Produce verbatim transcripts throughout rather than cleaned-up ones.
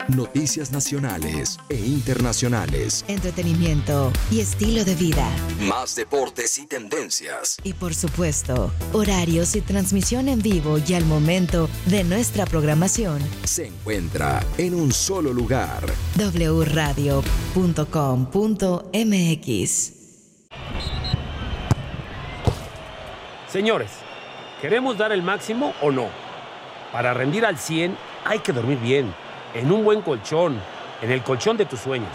Noticias nacionales e internacionales. Entretenimiento y estilo de vida. Más deportes y tendencias. Y por supuesto, horarios y transmisión en vivo y al momento de nuestra programación. Se encuentra en un solo lugar. doble u radio punto com punto m x. Señores, ¿queremos dar el máximo o no? Para rendir al cien hay que dormir bien, en un buen colchón, en el colchón de tus sueños.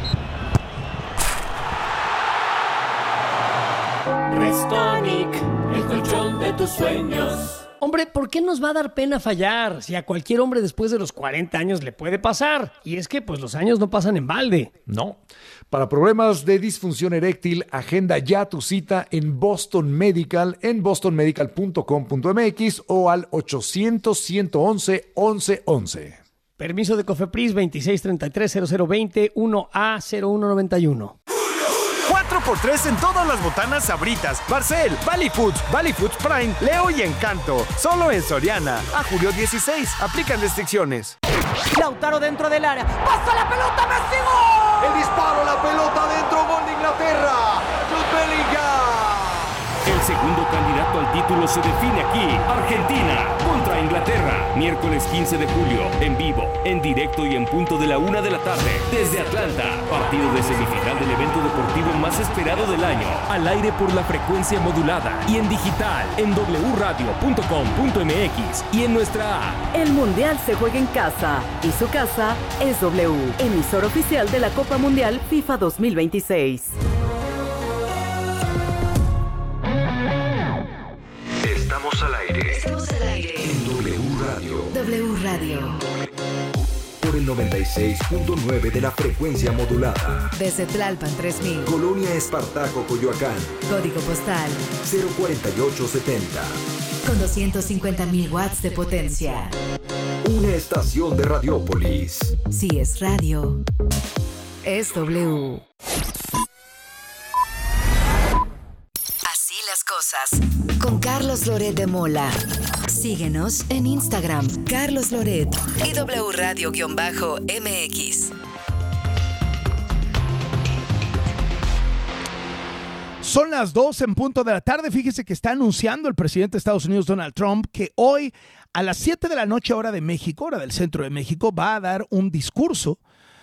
Restonic, el colchón de tus sueños. Hombre, ¿por qué nos va a dar pena fallar? Si a cualquier hombre después de los cuarenta años le puede pasar. Y es que, pues, los años no pasan en balde. No. Para problemas de disfunción eréctil, agenda ya tu cita en Boston Medical, en boston medical punto com punto m x o al ochocientos, ciento once, once once. Permiso de COFEPRIS veintiséis treinta y tres cero cero veinte uno A cero uno noventa y uno. cuatro por tres en todas las botanas Sabritas, Barcel, Valley Foods, Valley Foods Prime, Leo y Encanto. Solo en Soriana. A julio dieciséis. Aplican restricciones. Lautaro dentro del área. ¡Pasa la pelota, Messi! ¡Gol! El disparo, la pelota dentro, gol de Inglaterra. Jude Bellingham. El segundo candidato al título se define aquí. Argentina contra Inglaterra. Miércoles quince de julio, en vivo, en directo y en punto de la una de la tarde. Desde Atlanta, partido de semifinal del evento deportivo más esperado del año. Al aire por la frecuencia modulada y en digital, en doble u radio punto com punto m x y en nuestra app. El Mundial se juega en casa y su casa es W, emisor oficial de la Copa Mundial FIFA dos mil veintiséis. Estamos al aire. Estamos al aire. En W Radio. W Radio. Por el noventa y seis punto nueve de la frecuencia modulada. Desde Tlalpan tres mil. Colonia Espartaco, Coyoacán. Código postal cero cuarenta y ocho setenta. con doscientos cincuenta mil watts de potencia. Una estación de Radiópolis. Si es radio, es W. Así las cosas. Con Carlos Loret de Mola. Síguenos en Instagram, Carlos Loret y W Radio-M X. Son las dos en punto de la tarde. Fíjese que está anunciando el presidente de Estados Unidos, Donald Trump, que hoy a las siete de la noche, hora de México, hora del centro de México, va a dar un discurso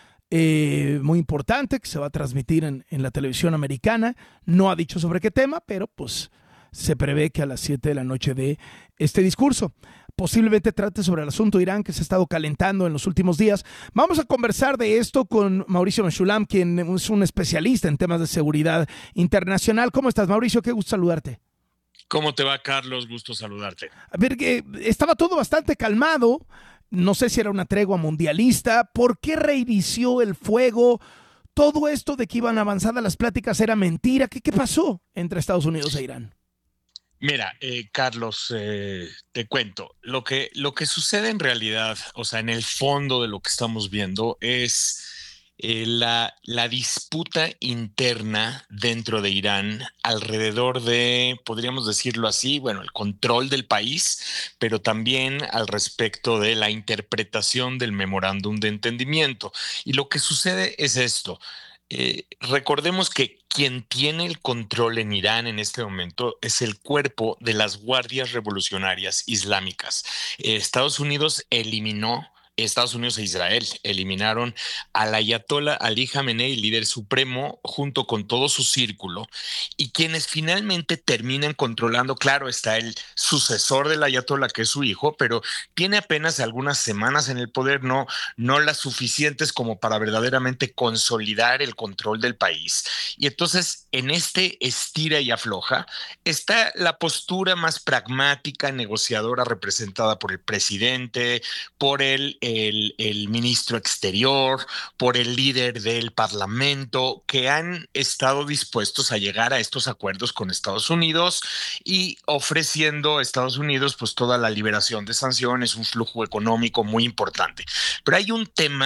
eh, muy importante que se va a transmitir en, en la televisión americana. No ha dicho sobre qué tema, pero pues se prevé que a las siete de la noche dé este discurso. Posiblemente trate sobre el asunto Irán, que se ha estado calentando en los últimos días. Vamos a conversar de esto con Mauricio Meshulam, quien es un especialista en temas de seguridad internacional. ¿Cómo estás, Mauricio? Qué gusto saludarte. ¿Cómo te va, Carlos? Gusto saludarte. A ver, que estaba todo bastante calmado. No sé si era una tregua mundialista. ¿Por qué reinició el fuego? Todo esto de que iban avanzadas las pláticas era mentira. ¿Qué, qué pasó entre Estados Unidos e Irán? Mira, eh, Carlos, eh, te cuento, lo que, lo que sucede en realidad, o sea, en el fondo de lo que estamos viendo es eh, la, la disputa interna dentro de Irán alrededor de, podríamos decirlo así, bueno, el control del país, pero también al respecto de la interpretación del memorándum de entendimiento. Y lo que sucede es esto. Eh, recordemos que quien tiene el control en Irán en este momento es el cuerpo de las guardias revolucionarias islámicas. Eh, Estados Unidos eliminó, Estados Unidos e Israel eliminaron al ayatollah Ali Khamenei, líder supremo, junto con todo su círculo, y quienes finalmente terminan controlando, claro, está el sucesor del ayatollah, que es su hijo, pero tiene apenas algunas semanas en el poder, no, no las suficientes como para verdaderamente consolidar el control del país. Y entonces, en este estira y afloja, está la postura más pragmática, negociadora, representada por el presidente, por el El, el ministro exterior, por el líder del parlamento, que han estado dispuestos a llegar a estos acuerdos con Estados Unidos y ofreciendo a Estados Unidos pues toda la liberación de sanciones, un flujo económico muy importante. Pero hay un tema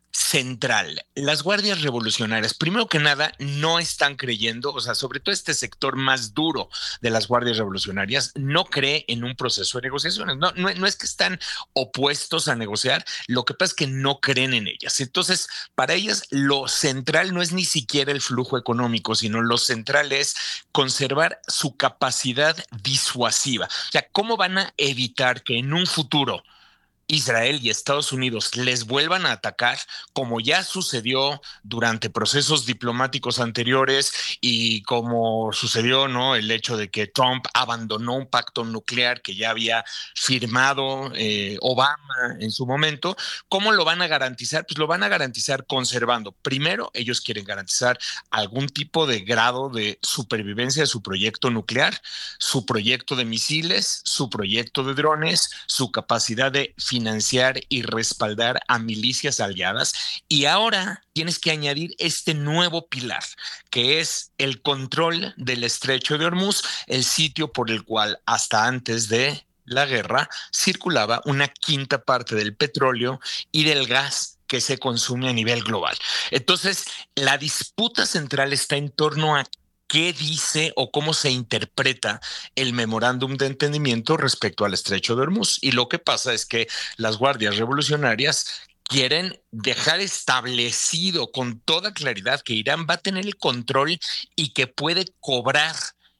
central. Las guardias revolucionarias, primero que nada, no están creyendo, o sea, sobre todo este sector más duro de las guardias revolucionarias, no cree en un proceso de negociaciones. No, no, no es que están opuestos a negociar, lo que pasa es que no creen en ellas. Entonces, para ellas, lo central no es ni siquiera el flujo económico, sino lo central es conservar su capacidad disuasiva. O sea, ¿cómo van a evitar que en un futuro Israel y Estados Unidos les vuelvan a atacar, como ya sucedió durante procesos diplomáticos anteriores y como sucedió, ¿no?, el hecho de que Trump abandonó un pacto nuclear que ya había firmado eh, Obama en su momento? ¿Cómo lo van a garantizar? Pues lo van a garantizar conservando. Primero, ellos quieren garantizar algún tipo de grado de supervivencia de su proyecto nuclear, su proyecto de misiles, su proyecto de drones, su capacidad de financiar financiar y respaldar a milicias aliadas. Y ahora tienes que añadir este nuevo pilar, que es el control del Estrecho de Hormuz, el sitio por el cual hasta antes de la guerra circulaba una quinta parte del petróleo y del gas que se consume a nivel global. Entonces, la disputa central está en torno a qué dice o cómo se interpreta el memorándum de entendimiento respecto al Estrecho de Hormuz. Y lo que pasa es que las guardias revolucionarias quieren dejar establecido con toda claridad que Irán va a tener el control y que puede cobrar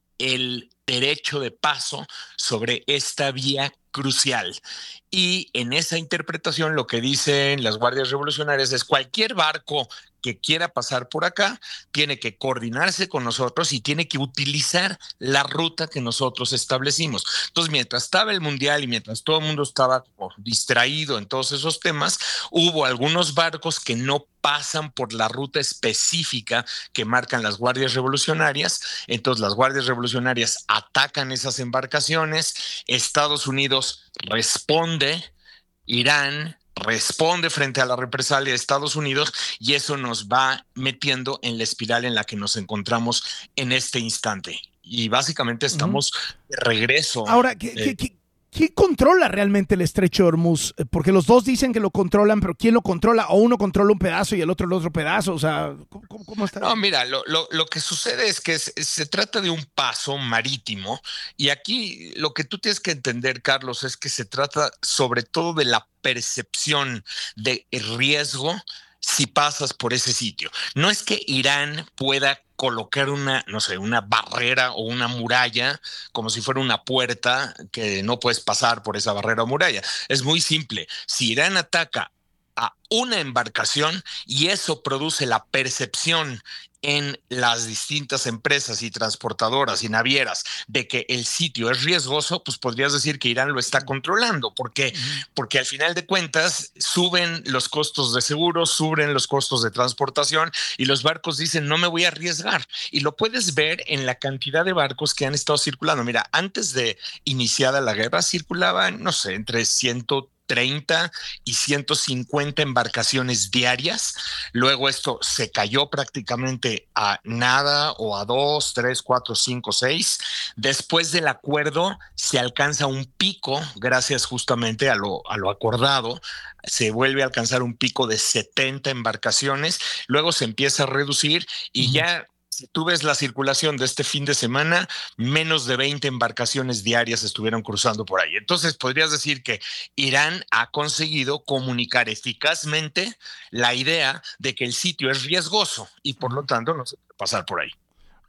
el derecho de paso sobre esta vía crucial. Y en esa interpretación lo que dicen las guardias revolucionarias es cualquier barco que quiera pasar por acá tiene que coordinarse con nosotros y tiene que utilizar la ruta que nosotros establecimos. Entonces, mientras estaba el Mundial y mientras todo el mundo estaba como distraído en todos esos temas, hubo algunos barcos que no pasan por la ruta específica que marcan las guardias revolucionarias. Entonces, las guardias revolucionarias atacan esas embarcaciones, Estados Unidos responde, Irán responde frente a la represalia de Estados Unidos, y eso nos va metiendo en la espiral en la que nos encontramos en este instante. Y básicamente estamos uh-huh. de regreso. Ahora, ¿qué, eh, ¿qué, ¿quién controla realmente el Estrecho de Hormuz? Porque los dos dicen que lo controlan, pero ¿quién lo controla? O uno controla un pedazo y el otro el otro pedazo. O sea, ¿cómo, cómo está? No, mira, lo, lo, lo que sucede es que es, se trata de un paso marítimo, y aquí lo que tú tienes que entender, Carlos, es que se trata sobre todo de la percepción de riesgo si pasas por ese sitio. No es que Irán pueda colocar una, no sé, una barrera o una muralla como si fuera una puerta que no puedes pasar por esa barrera o muralla. Es muy simple. Si Irán ataca a una embarcación y eso produce la percepción en las distintas empresas y transportadoras y navieras de que el sitio es riesgoso, pues podrías decir que Irán lo está controlando. ¿Por qué? Porque al final de cuentas suben los costos de seguro, suben los costos de transportación y los barcos dicen no me voy a arriesgar. Y lo puedes ver en la cantidad de barcos que han estado circulando. Mira, antes de iniciada la guerra circulaban, no sé, entre ciento treinta y ciento cincuenta embarcaciones diarias. Luego esto se cayó prácticamente a nada o a dos, tres, cuatro, cinco, seis. Después del acuerdo se alcanza un pico, gracias justamente a lo, a lo acordado, se vuelve a alcanzar un pico de setenta embarcaciones. Luego se empieza a reducir y uh-huh. ya si tú ves la circulación de este fin de semana, menos de veinte embarcaciones diarias estuvieron cruzando por ahí. Entonces, podrías decir que Irán ha conseguido comunicar eficazmente la idea de que el sitio es riesgoso y, por lo tanto, no se puede pasar por ahí.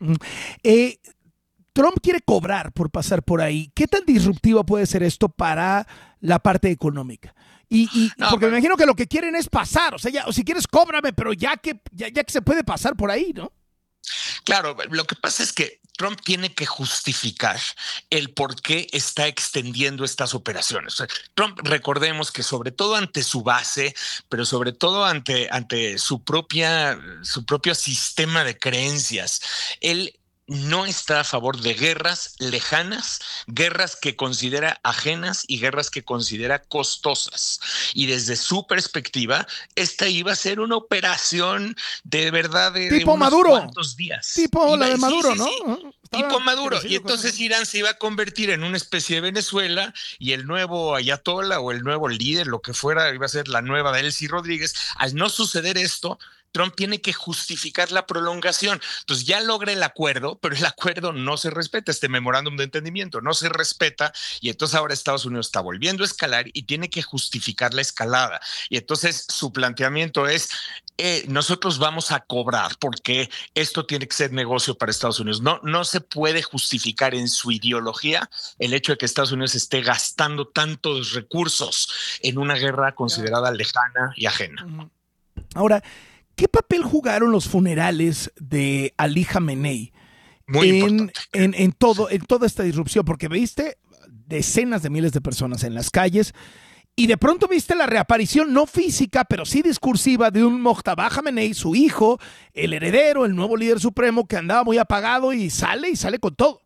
Eh, Trump quiere cobrar por pasar por ahí. ¿Qué tan disruptivo puede ser esto para la parte económica? Y, y no, porque pero, me imagino que lo que quieren es pasar. O sea, ya, o si quieres, cóbrame, pero ya que, ya, ya que se puede pasar por ahí, ¿no? Claro, lo que pasa es que Trump tiene que justificar el por qué está extendiendo estas operaciones. Trump, recordemos que sobre todo ante su base, pero sobre todo ante, ante su propia, su propio sistema de creencias, él no está a favor de guerras lejanas, guerras que considera ajenas y guerras que considera costosas. Y desde su perspectiva, esta iba a ser una operación de verdad de, tipo de unos Maduro. cuantos días. Tipo iba, la de Maduro, sí, sí, ¿no? Sí. Tipo Maduro. Y entonces Irán se iba a convertir en una especie de Venezuela y el nuevo ayatollah o el nuevo líder, lo que fuera, iba a ser la nueva Delcy Rodríguez. Al no suceder esto, Trump tiene que justificar la prolongación. Entonces ya logra el acuerdo, pero el acuerdo no se respeta, este memorándum de entendimiento no se respeta, y entonces ahora Estados Unidos está volviendo a escalar y tiene que justificar la escalada. Y entonces su planteamiento es, eh, nosotros vamos a cobrar porque esto tiene que ser negocio para Estados Unidos. No, no se puede justificar en su ideología el hecho de que Estados Unidos esté gastando tantos recursos en una guerra considerada lejana y ajena. Ahora, ¿qué papel jugaron los funerales de Ali Khamenei Muy en, en, en, todo, en toda esta disrupción? Porque viste decenas de miles de personas en las calles y de pronto viste la reaparición no física, pero sí discursiva de un Mojtaba Khamenei, su hijo, el heredero, el nuevo líder supremo, que andaba muy apagado y sale y sale con todo.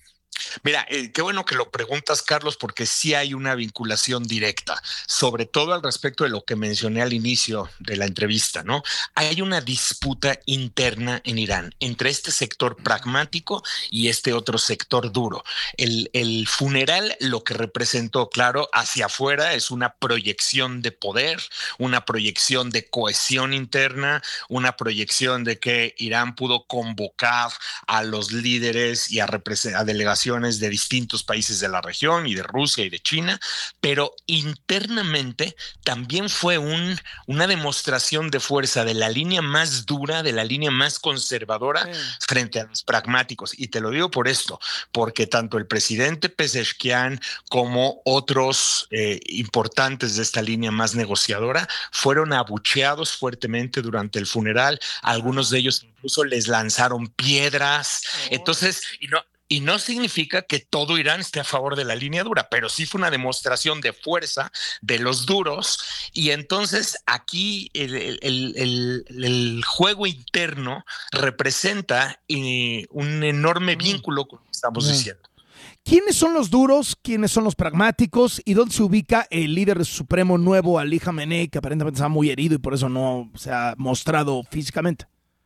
Mira, eh, qué bueno que lo preguntas, Carlos, porque sí hay una vinculación directa, sobre todo al respecto de lo que mencioné al inicio de la entrevista, ¿no? Hay una disputa interna en Irán entre este sector pragmático y este otro sector duro. El, el funeral lo que representó, claro, hacia afuera es una proyección de poder, una proyección de cohesión interna, una proyección de que Irán pudo convocar a los líderes y a, a delegaciones de distintos países de la región y de Rusia y de China, pero internamente también fue un, una demostración de fuerza de la línea más dura, de la línea más conservadora sí. frente a los pragmáticos. Y te lo digo por esto, porque tanto el presidente Pezeshkian como otros eh, importantes de esta línea más negociadora fueron abucheados fuertemente durante el funeral. Algunos de ellos incluso les lanzaron piedras. Oh. Entonces, y no Y no significa que todo Irán esté a favor de la línea dura, pero sí fue una demostración de fuerza de los duros. Y entonces aquí el, el, el, el juego interno representa eh, un enorme vínculo con lo que estamos sí. diciendo. ¿Quiénes son los duros? ¿Quiénes son los pragmáticos? ¿Y dónde se ubica el líder supremo nuevo, Ali Khamenei, que aparentemente está muy herido y por eso no se ha mostrado físicamente?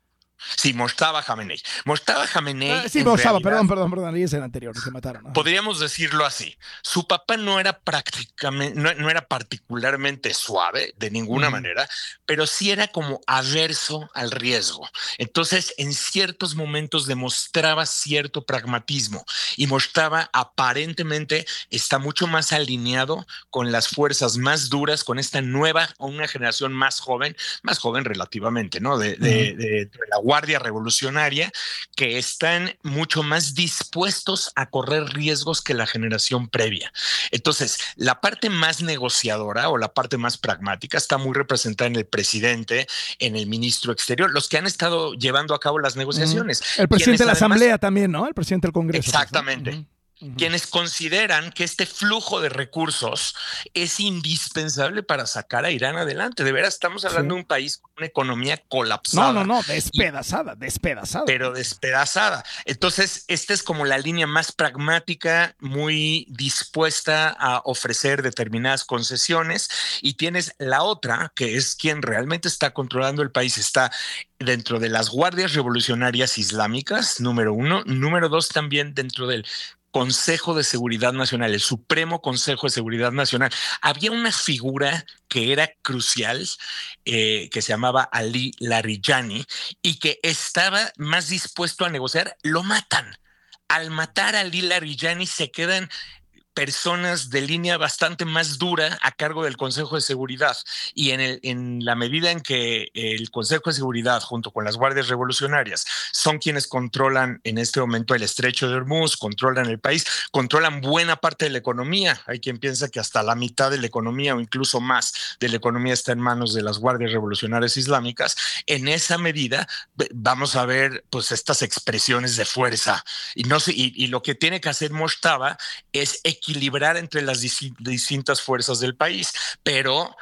Sí, Mojtaba Khamenei. Mojtaba Khamenei. Ah, sí, Mojtaba, perdón, perdón, perdón, ahí es el anterior, que mataron. ¿no? Podríamos decirlo así. Su papá no era prácticamente, no, no era particularmente suave de ninguna mm. manera, pero sí era como averso al riesgo. Entonces, en ciertos momentos demostraba cierto pragmatismo y Mojtaba aparentemente está mucho más alineado con las fuerzas más duras, con esta nueva, una generación más joven, más joven relativamente, ¿no? De, de, mm. de, de la Guardia Revolucionaria, que están mucho más dispuestos a correr riesgos que la generación previa. Entonces, la parte más negociadora o la parte más pragmática está muy representada en el presidente, en el ministro exterior, los que han estado llevando a cabo las negociaciones. El presidente de la además, Asamblea también, ¿no? El presidente del Congreso. Exactamente. Pues, ¿no? Uh-huh. Quienes consideran que este flujo de recursos es indispensable para sacar a Irán adelante. De veras, estamos hablando sí. de un país con una economía colapsada. No, no, no, despedazada, y, despedazada. Pero despedazada. Entonces, esta es como la línea más pragmática, muy dispuesta a ofrecer determinadas concesiones. Y tienes la otra, que es quien realmente está controlando el país, está dentro de las guardias revolucionarias islámicas, número uno. Número dos, también dentro del Consejo de Seguridad Nacional, el Supremo Consejo de Seguridad Nacional. Había una figura que era crucial, eh, que se llamaba Ali Larijani, y que estaba más dispuesto a negociar. Lo matan. Al matar a Ali Larijani se quedan personas de línea bastante más dura a cargo del Consejo de Seguridad, y en, el, en la medida en que el Consejo de Seguridad junto con las guardias revolucionarias son quienes controlan en este momento el estrecho de Hormuz, controlan el país, controlan buena parte de la economía. Hay quien piensa que hasta la mitad de la economía o incluso más de la economía está en manos de las guardias revolucionarias islámicas. En esa medida vamos a ver pues estas expresiones de fuerza, y, no, y, y lo que tiene que hacer Mojtaba es equilibrar entre las distintas fuerzas del país, pero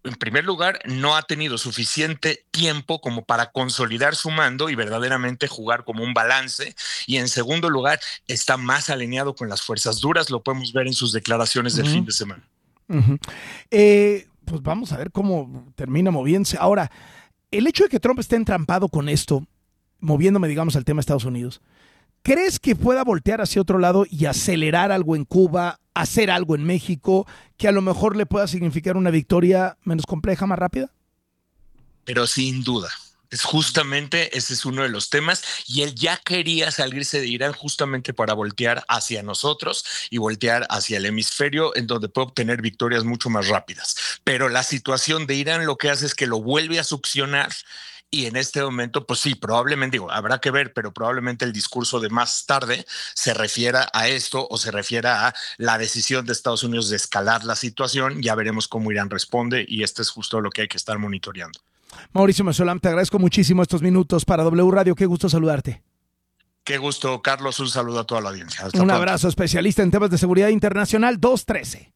en primer lugar, no ha tenido suficiente tiempo como para consolidar su mando y verdaderamente jugar como un balance. Y en segundo lugar, está más alineado con las fuerzas duras. Lo podemos ver en sus declaraciones del uh-huh. fin de semana. Uh-huh. Eh, pues vamos a ver cómo termina moviéndose. Ahora, el hecho de que Trump esté entrampado con esto, moviéndome, digamos, al tema de Estados Unidos, ¿crees que pueda voltear hacia otro lado y acelerar algo en Cuba, hacer algo en México, que a lo mejor le pueda significar una victoria menos compleja, más rápida? Pero sin duda. Es justamente, ese es uno de los temas, y él ya quería salirse de Irán justamente para voltear hacia nosotros y voltear hacia el hemisferio en donde puede obtener victorias mucho más rápidas. Pero la situación de Irán lo que hace es que lo vuelve a succionar. Y en este momento, pues sí, probablemente, digo, habrá que ver, pero probablemente el discurso de más tarde se refiera a esto o se refiera a la decisión de Estados Unidos de escalar la situación. Ya veremos cómo Irán responde y esto es justo lo que hay que estar monitoreando. Mauricio Mesolam, te agradezco muchísimo estos minutos para W Radio. Qué gusto saludarte. Qué gusto, Carlos. Un saludo a toda la audiencia. Hasta Un pronto. abrazo, especialista en temas de seguridad internacional, dos trece.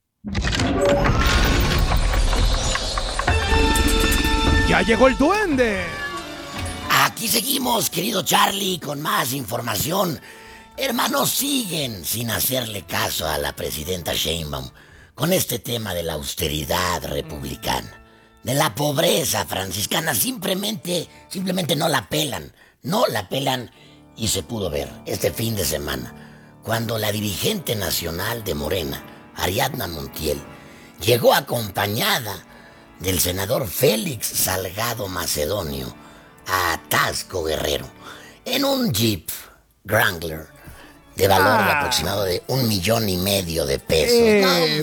¡Ya llegó el duende! Aquí seguimos, querido Charlie, con más información. Hermanos, siguen sin hacerle caso a la presidenta Sheinbaum con este tema de la austeridad republicana, de la pobreza franciscana. Simplemente, simplemente no la pelan, no la pelan y se pudo ver este fin de semana cuando la dirigente nacional de Morena, Ariadna Montiel, llegó acompañada del senador Félix Salgado Macedonio a Taxco, Guerrero, en un Jeep Wrangler de valor ah. aproximado de un millón y medio de pesos. ¡No,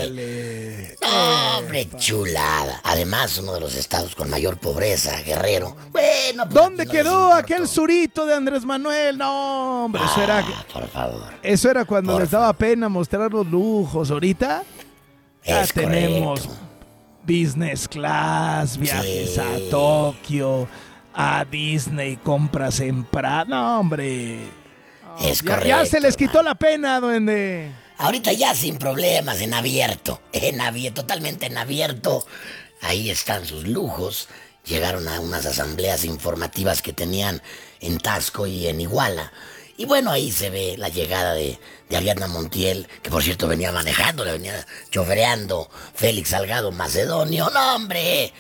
hombre! ¡No, hombre, chulada! Además, uno de los estados con mayor pobreza, Guerrero. Bueno, pues ¿dónde quedó aquel surito de Andrés Manuel? No, hombre, ah, eso era... por favor. Eso era cuando por les daba pena mostrar los lujos. Ahorita ya es tenemos correcto. business class, viajes sí. a Tokio, a Disney, compras en Prada. No, hombre. Es ya, correcto. ya se les quitó la pena, duende. Ahorita ya sin problemas, en abierto, en abierto, totalmente en abierto. Ahí están sus lujos. Llegaron a unas asambleas informativas que tenían en Taxco y en Iguala. Y bueno, ahí se ve la llegada de, de Ariadna Montiel, que por cierto venía manejando, le venía chofereando Félix Salgado Macedonio. ¡No, hombre!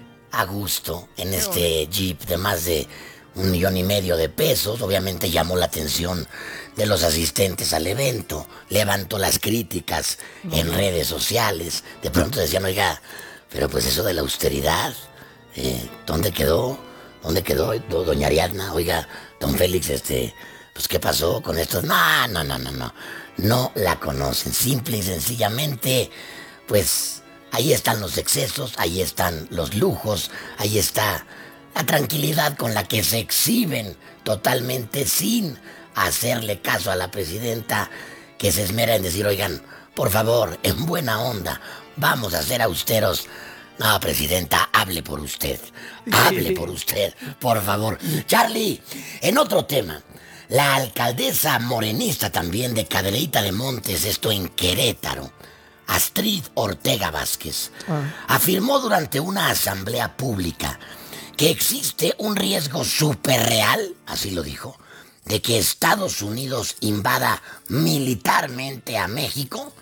A gusto, en este Jeep de más de un millón y medio de pesos. Obviamente llamó la atención de los asistentes al evento, levantó las críticas en redes sociales. De pronto decían, oiga, pero pues eso de la austeridad, eh, ¿dónde quedó? ¿Dónde quedó doña Ariadna? Oiga, don Félix, este, pues ¿qué pasó con esto? No, no, no, no, no, no la conocen. Simple y sencillamente, pues ahí están los excesos, ahí están los lujos, ahí está la tranquilidad con la que se exhiben totalmente sin hacerle caso a la presidenta, que se esmera en decir, oigan, por favor, en buena onda, vamos a ser austeros. No, presidenta, hable por usted, hable por usted, por favor. Charlie, en otro tema, la alcaldesa morenista también de Cadereyta de Montes, esto en Querétaro, Astrid Ortega Vázquez, ah. afirmó durante una asamblea pública que existe un riesgo superreal, así lo dijo, de que Estados Unidos invada militarmente a México,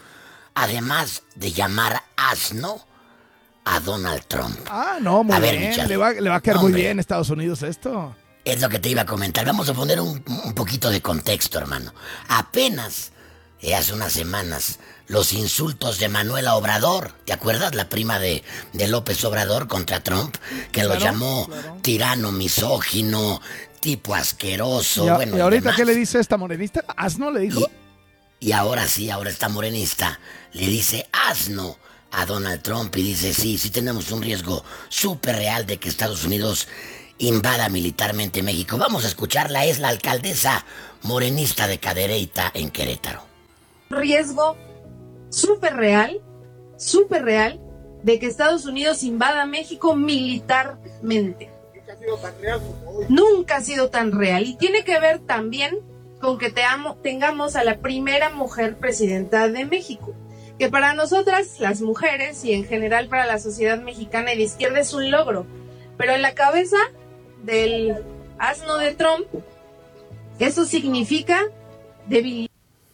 además de llamar asno a Donald Trump. Ah, no, muy a ver, bien, Richard, le va, le va a quedar no, muy hombre, bien a Estados Unidos esto. Es lo que te iba a comentar. Vamos a poner un, un poquito de contexto, hermano. Apenas eh, hace unas semanas, los insultos de Manuela Obrador, ¿te acuerdas? La prima de, de López Obrador contra Trump, que claro, lo llamó claro. tirano, misógino, tipo asqueroso. ¿Y, a, bueno, ¿y ahorita demás. qué le dice esta morenista? ¿Asno le dijo? Y, y ahora sí, ahora esta morenista le dice asno a Donald Trump y dice, sí, sí tenemos un riesgo súper real de que Estados Unidos invada militarmente México. Vamos a escucharla, es la alcaldesa morenista de Cadereyta en Querétaro. Riesgo súper real, súper real, de que Estados Unidos invada México militarmente. Nunca ha sido tan real como hoy. Nunca ha sido tan real. Y tiene que ver también con que te amo, tengamos a la primera mujer presidenta de México. que para nosotras, las mujeres, y en general para la sociedad mexicana y de izquierda es un logro. Pero en la cabeza del asno de Trump, eso significa debilidad.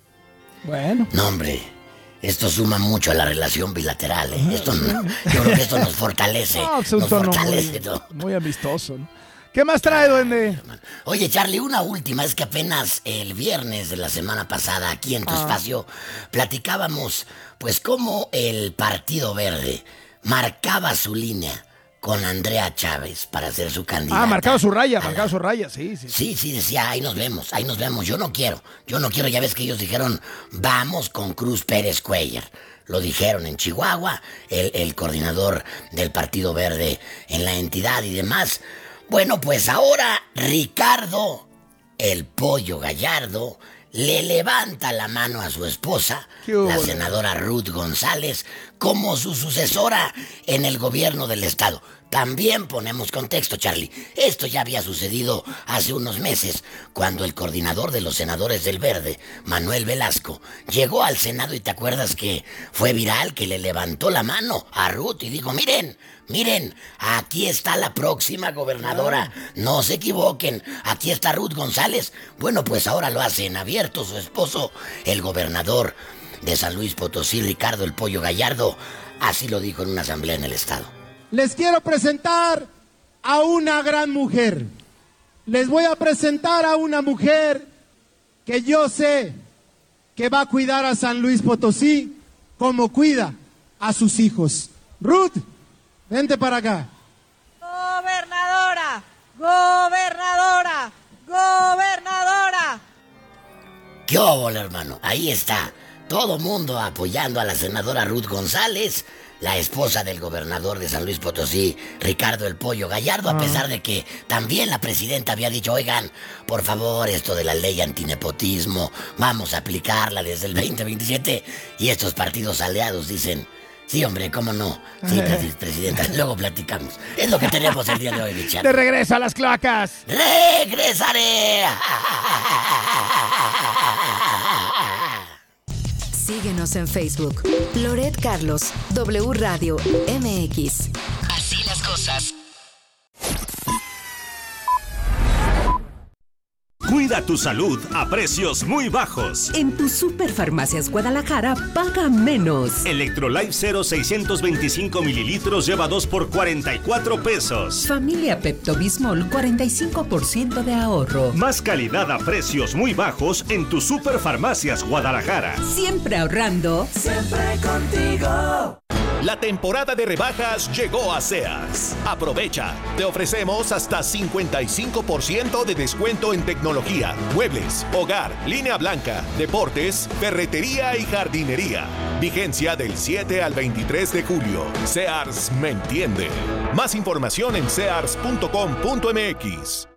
Bueno. No, hombre, esto suma mucho a la relación bilateral, ¿eh? Esto no, yo creo que esto nos fortalece. No, es un nos tono fortalece muy, todo. muy amistoso, ¿no? ¿Qué más trae, duende? Oye, Charlie, una última. Es que apenas el viernes de la semana pasada, aquí en tu ah. espacio, platicábamos, pues, cómo el Partido Verde marcaba su línea con Andrea Chávez para ser su candidata. Ah, marcaba su raya, marcaba la... su raya, sí, sí. Sí, sí, decía, ahí nos vemos, ahí nos vemos. Yo no quiero, yo no quiero. Ya ves que ellos dijeron, vamos con Cruz Pérez Cuellar. Lo dijeron en Chihuahua, el, el coordinador del Partido Verde en la entidad y demás. Bueno, pues ahora Ricardo, el Pollo Gallardo, le levanta la mano a su esposa, la senadora Ruth González, como su sucesora en el gobierno del estado. También ponemos contexto, Charlie. Esto ya había sucedido hace unos meses, cuando el coordinador de los senadores del Verde, Manuel Velasco, llegó al Senado y te acuerdas que fue viral, que le levantó la mano a Ruth y dijo, miren, miren, aquí está la próxima gobernadora, no se equivoquen, aquí está Ruth González. Bueno, pues ahora lo hace en abierto su esposo, el gobernador de San Luis Potosí, Ricardo el Pollo Gallardo, así lo dijo en una asamblea en el estado. Les quiero presentar a una gran mujer. Les voy a presentar a una mujer que yo sé que va a cuidar a San Luis Potosí como cuida a sus hijos. Ruth, vente para acá. Gobernadora, gobernadora, gobernadora. ¿Qué óvole, hermano? Ahí está. Todo mundo apoyando a la senadora Ruth González, la esposa del gobernador de San Luis Potosí, Ricardo el Pollo Gallardo, a pesar de que también la presidenta había dicho, oigan, por favor, esto de la ley antinepotismo, vamos a aplicarla desde el veinte veintisiete, y estos partidos aliados dicen, sí, hombre, cómo no, sí, presidenta, luego platicamos. Es lo que tenemos el día de hoy, Richard. ¡De regreso a las cloacas! ¡Regresaré! Síguenos en Facebook. Loret Carlos, W Radio M X. Así las cosas. Cuida tu salud a precios muy bajos. En tu Superfarmacias Guadalajara, paga menos. Electrolife Zero seiscientos veinticinco mililitros lleva dos por cuarenta y cuatro pesos. Familia Pepto-Bismol, cuarenta y cinco por ciento de ahorro. Más calidad a precios muy bajos en tu Superfarmacias Guadalajara. Siempre ahorrando. Siempre contigo. La temporada de rebajas llegó a Sears. Aprovecha. Te ofrecemos hasta cincuenta y cinco por ciento de descuento en tecnología, muebles, hogar, línea blanca, deportes, ferretería y jardinería. Vigencia del siete al veintitrés de julio. Sears me entiende. Más información en sears punto com punto m x.